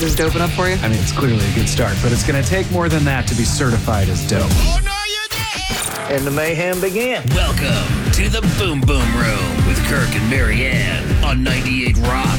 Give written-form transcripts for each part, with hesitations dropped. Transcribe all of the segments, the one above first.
Is dope enough for you? I mean, it's clearly a good start, but it's going to take more than that to be certified as dope. Oh, no, you didn't! And the mayhem began. Welcome to the Boom Boom Room with Kirk and Marianne on 98 Rock.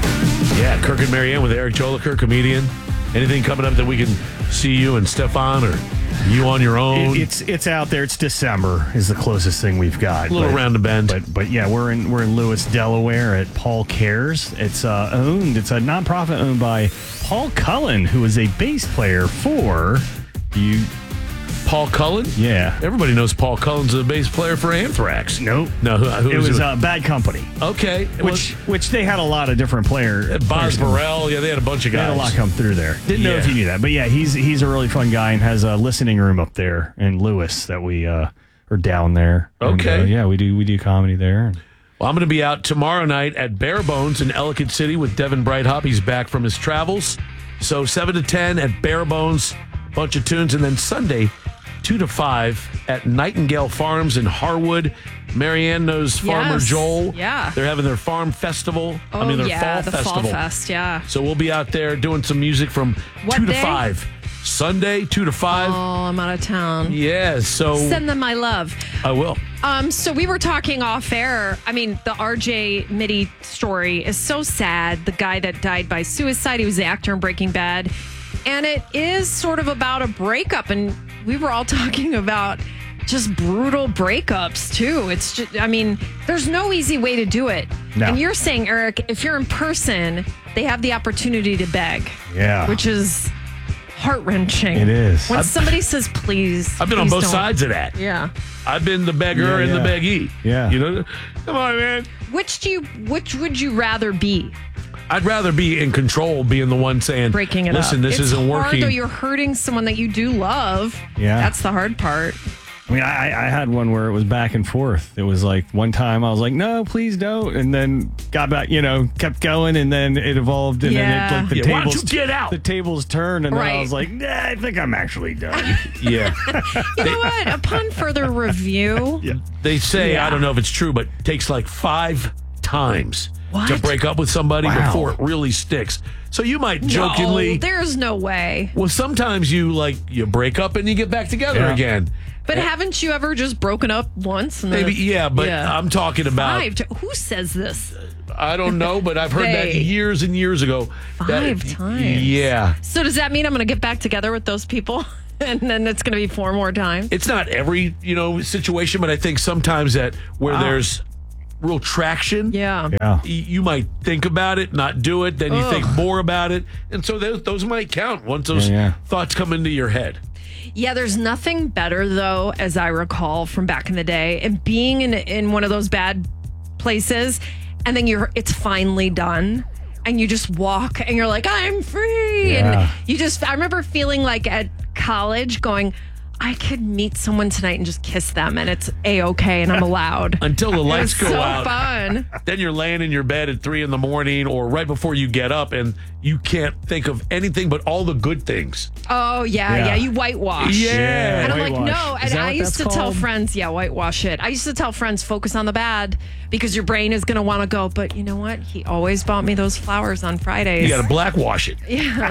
Yeah, Kirk and Marianne with Eric Joliker, comedian. Anything coming up that we can see you and Stefan or you on your own? It's out there. It's December is the closest thing we've got. A little around the bend. But yeah, we're in Lewis, Delaware at Paul Cares. It's a nonprofit owned by Paul Cullen, who is a bass player for you. Paul Cullen? Yeah. Everybody knows Paul Cullen's a bass player for Anthrax. Nope. No, who it was Bad Company. Okay. Which they had a lot of different players. Boz Burrell. Yeah, they had a bunch of guys. They had a lot come through there. Didn't know if you knew that. But yeah, he's a really fun guy and has a listening room up there in Lewis that we are down there. Okay. And, we do comedy there. Well, I'm going to be out tomorrow night at Bare Bones in Ellicott City with Devin Brighthop. He's back from his travels. So 7 to 10 at Bare Bones, bunch of tunes. And then Sunday, 2 to 5 at Nightingale Farms in Harwood. Marianne knows Farmer Joel. Yeah. They're having their farm festival. Oh, their the festival. Fall Fest, yeah. So we'll be out there doing some music from What 2 to day? 5. Sunday, 2 to 5. Oh, I'm out of town. Yeah, so... Send them my love. I will. So we were talking off air. I mean, the RJ Mitty story is so sad. The guy that died by suicide, he was the actor in Breaking Bad. And it is sort of about a breakup. And we were all talking about just brutal breakups, too. It's just, I mean, there's no easy way to do it. No. And you're saying, Eric, if you're in person, they have the opportunity to beg. Yeah. Which is heart-wrenching. It is. When somebody says, please. I've been on both sides of that. Yeah. I've been the beggar and the beggee. Yeah. You know? Come on, man. Which would you rather be? I'd rather be in control, being the one saying, Breaking it listen, up. this isn't hard, working. Though you're hurting someone that you do love. Yeah. That's the hard part. I mean, I had one where it was back and forth. It was like one time I was like, no, please don't. And then got back, kept going. And then it evolved. And then the why don't tables, you get out? The tables turned. And then I Right. was like, nah, I think I'm actually done. Yeah. You know what? Upon further review, They say, Yeah. I don't know if it's true, but it takes like 5 times What? to break up with somebody Wow. before it really sticks. So you might jokingly... no, there's no way. Well, sometimes you break up and you get back together Yeah. again. But haven't you ever just broken up once? And Maybe, but I'm talking about... Who says this? I don't know, but I've heard that They. years and years ago. 5 times. Yeah. So does that mean I'm going to get back together with those people? And then it's going to be 4 more times? It's not every, situation, but I think sometimes that where there's real traction, Yeah. you might think about it, not do it, then you think more about it. And so those might count once those thoughts come into your head. Yeah, there's nothing better, though, as I recall from back in the day, and being in one of those bad places, and then it's finally done, and you just walk, and you're like, I'm free. Yeah. And I remember feeling like at college going, I could meet someone tonight and just kiss them, and it's A-okay, and I'm allowed. Until the lights go so out. Fun. Then you're laying in your bed at 3 a.m. or right before you get up, and you can't think of anything but all the good things. Oh, yeah. You whitewash. Yeah. And I'm like, whitewash. no. Is And that I what used to that's tell called? friends, whitewash it. I used to tell friends, focus on the bad because your brain is going to want to go, but you know what? He always bought me those flowers on Fridays. You got to blackwash it.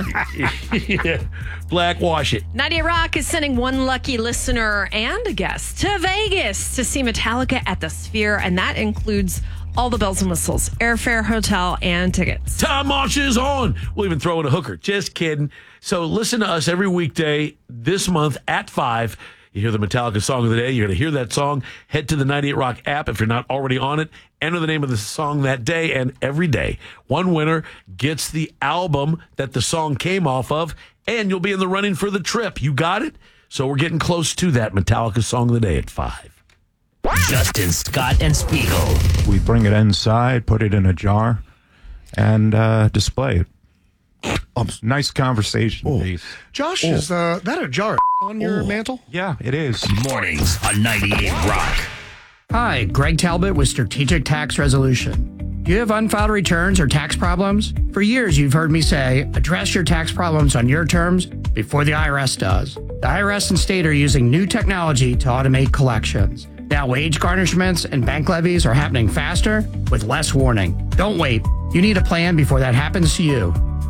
Yeah. Blackwash it. 98 Rock is sending one lucky listener and a guest to Vegas to see Metallica at the Sphere, and that includes all the bells and whistles, airfare, hotel, and tickets. Tom Marsh is on. We'll even throw in a hooker. Just kidding. So listen to us every weekday this month at 5. You hear the Metallica song of the day. You're going to hear that song. Head to the 98 Rock app if you're not already on it. Enter the name of the song that day, and every day, one winner gets the album that the song came off of, and you'll be in the running for the trip. You got it? So we're getting close to that Metallica song of the day at 5. Justin, Scott, and Spiegel. We bring it inside, put it in a jar, and display it. Nice conversation piece. Josh, is that a jar on your mantle? Yeah, it is. Mornings on 98 Rock. Hi, Greg Talbot with Strategic Tax Resolution. Do you have unfiled returns or tax problems? For years, you've heard me say, address your tax problems on your terms before the IRS does. The IRS and state are using new technology to automate collections. Now, wage garnishments and bank levies are happening faster with less warning. Don't wait. You need a plan before that happens to you.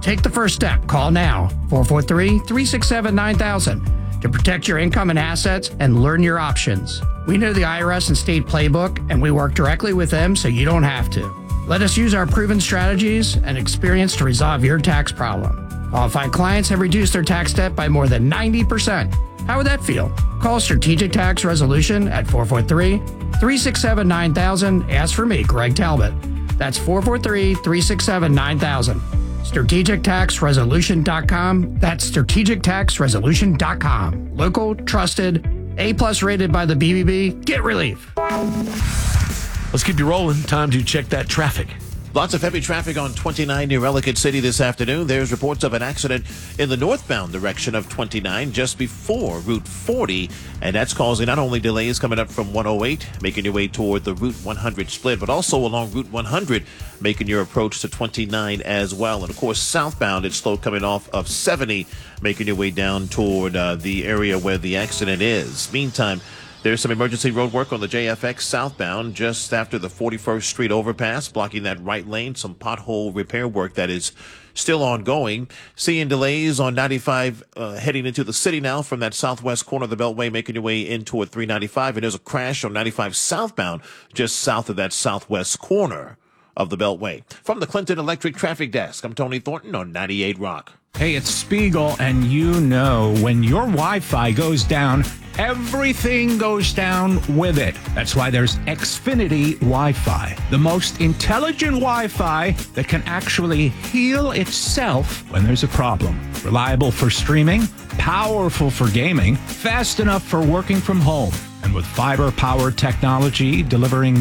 Take the first step. Call now, 443-367-9000, to protect your income and assets and learn your options. We know the IRS and state playbook, and we work directly with them so you don't have to. Let us use our proven strategies and experience to resolve your tax problem. Qualified clients have reduced their tax debt by more than 90%. How would that feel? Call Strategic Tax Resolution at 443-367-9000. Ask for me, Greg Talbot. That's 443-367-9000. StrategicTaxResolution.com. That's StrategicTaxResolution.com. Local, trusted, A+ rated by the BBB. Get relief. Let's keep you rolling. Time to check that traffic. Lots of heavy traffic on 29 near Ellicott City this afternoon. There's reports of an accident in the northbound direction of 29 just before Route 40, and that's causing not only delays coming up from 108, making your way toward the Route 100 split, but also along Route 100, making your approach to 29 as well. And of course, southbound, it's slow coming off of 70, making your way down toward the area where the accident is. Meantime, there's some emergency road work on the JFX southbound just after the 41st Street overpass, blocking that right lane. Some pothole repair work that is still ongoing. Seeing delays on 95 heading into the city now from that southwest corner of the Beltway, making your way in toward 395. And there's a crash on 95 southbound just south of that southwest corner of the Beltway. From the Clinton Electric Traffic Desk, I'm Tony Thornton on 98 Rock. Hey, it's Spiegel, and you know when your Wi-Fi goes down, everything goes down with it. That's why there's Xfinity Wi-Fi, the most intelligent Wi-Fi that can actually heal itself when there's a problem. Reliable for streaming, powerful for gaming, fast enough for working from home. And with fiber-powered technology delivering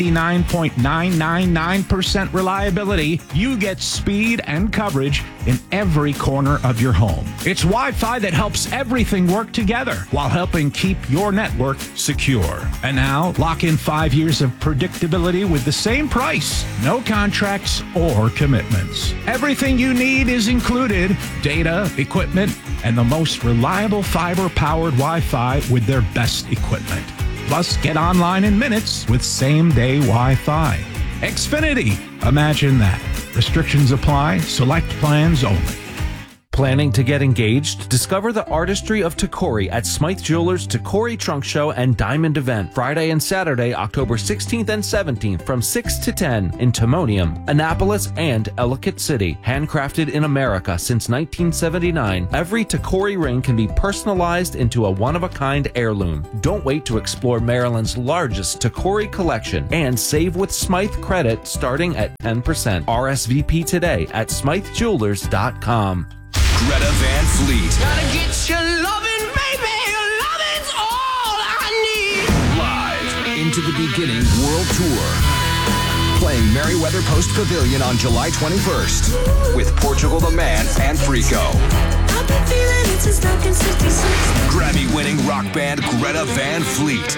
99.999% reliability, you get speed and coverage in every corner of your home. It's Wi-Fi that helps everything work together while helping keep your network secure. And now, lock in 5 years of predictability with the same price. No contracts or commitments. Everything you need is included: data, equipment, and the most reliable fiber-powered Wi-Fi with their best equipment. Plus, get online in minutes with same-day Wi-Fi. Xfinity. Imagine that. Restrictions apply. Select plans only. Planning to get engaged? Discover the artistry of Tacori at Smythe Jewelers' Tacori Trunk Show and Diamond Event, Friday and Saturday, October 16th and 17th from 6 to 10 in Timonium, Annapolis, and Ellicott City. Handcrafted in America since 1979, every Tacori ring can be personalized into a one-of-a-kind heirloom. Don't wait to explore Maryland's largest Tacori collection and save with Smythe credit starting at 10%. RSVP today at SmytheJewelers.com. Greta Van Fleet. Gotta get your loving, baby. Your loving's all I need. Live into the beginning world tour. Playing Merriweather Post Pavilion on July 21st with Portugal the Man and Frico. I've been feeling it since 1966. Grammy-winning rock band Greta Van Fleet.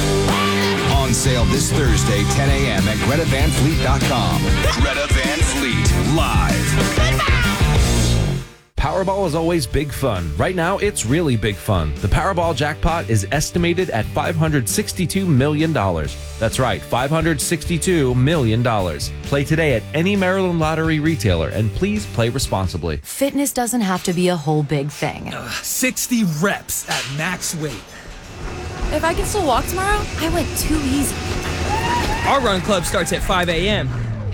On sale this Thursday, 10 a.m. at GretaVanFleet.com. Greta Van Fleet, live. Powerball is always big fun. Right now, it's really big fun. The Powerball jackpot is estimated at $562 million. That's right, $562 million. Play today at any Maryland Lottery retailer, and please play responsibly. Fitness doesn't have to be a whole big thing. 60 reps at max weight. If I can still walk tomorrow, I went too easy. Our run club starts at 5 a.m.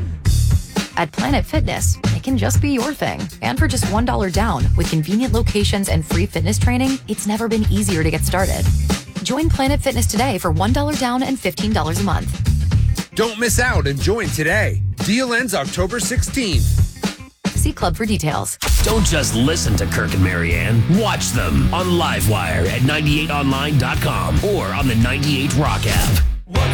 At Planet Fitness, it can just be your thing. And for just $1 down, with convenient locations and free fitness training, it's never been easier to get started. Join Planet Fitness today for $1 down and $15 a month. Don't miss out and join today. Deal ends October 16th. See Club for details. Don't just listen to Kirk and Marianne. Watch them on Livewire at 98online.com or on the 98 Rock app.